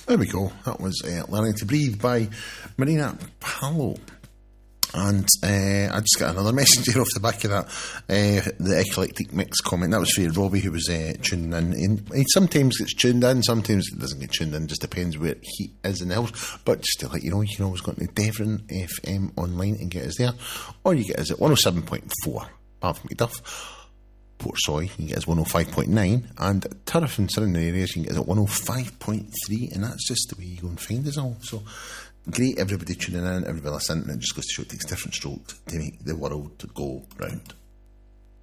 There we go. That was Learning to Breathe by Marina Palo. And I just got another message here off the back of that, the Eclectic Mix comment. That was for Robbie, who was tuning in. He sometimes gets tuned in, sometimes it doesn't get tuned in, just depends where he is in the house. But just to let you know, you can always go to Devon FM online and get us there. Or you get us at 107.4, apart from Macduff. Portsoy, you can get us 105.9, and Turriff and surrounding areas, you can get us at 105.3, and that's just the way you go and find us all. So great, everybody tuning in, everybody listening, and it just goes to show it takes a different stroke to make the world go round.